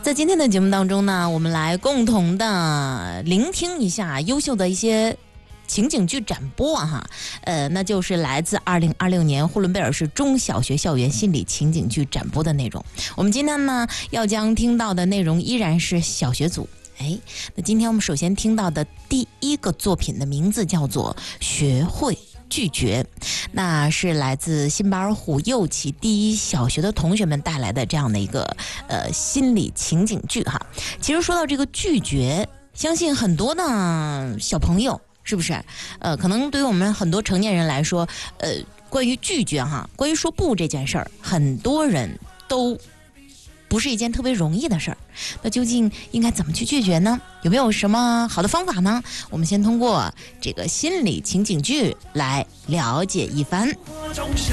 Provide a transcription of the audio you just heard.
在今天的节目当中呢，我们来共同的聆听一下优秀的一些情景剧展播哈，那就是来自2026年呼伦贝尔市中小学校园心理情景剧展播的内容。我们今天呢要将听到的内容依然是小学组。那今天我们首先听到的第一个作品的名字叫做《学会拒绝》，那是来自辛巴尔虎右旗第一小学的同学们带来的这样的一个心理情景剧哈。其实说到这个拒绝，相信很多的小朋友是不是可能对于我们很多成年人来说，关于拒绝哈，关于说不这件事儿，很多人都不是一件特别容易的事儿。那究竟应该怎么去拒绝呢？有没有什么好的方法呢？我们先通过这个心理情景剧来了解一番。